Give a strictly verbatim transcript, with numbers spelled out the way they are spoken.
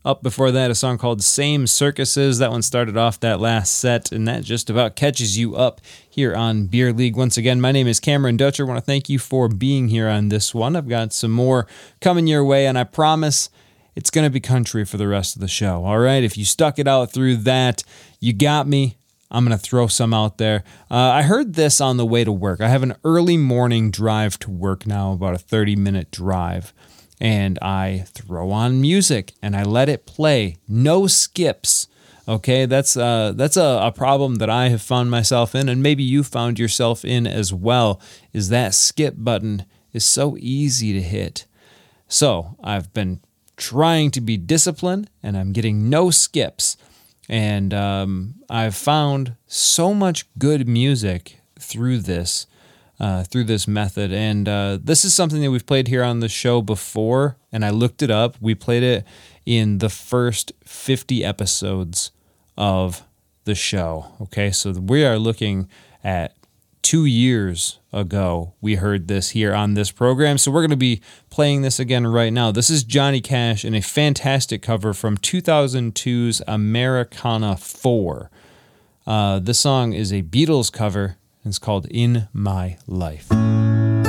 Up before that, a song called Same Circuses. That one started off that last set, and that just about catches you up here on Beer League. Once again, my name is Cameron Dutcher. I want to thank you for being here on this one. I've got some more coming your way, and I promise it's going to be country for the rest of the show. All right, if you stuck it out through that, you got me. I'm going to throw some out there. Uh, I heard this on the way to work. I have an early morning drive to work now, about a thirty-minute drive. And I throw on music and I let it play. No skips. Okay, that's uh, that's a, a problem that I have found myself in, and maybe you found yourself in as well, is that skip button is so easy to hit. So I've been trying to be disciplined, and I'm getting no skips. And um, I've found so much good music through this. Uh, through this method, and uh, this is something that we've played here on the show before, and I looked it up. We played it in the first fifty episodes of the show, okay? So we are looking at two years ago we heard this here on this program, so we're going to be playing this again right now. This is Johnny Cash in a fantastic cover from two thousand two's Americana four. Uh, this song is a Beatles cover. It's called In My Life.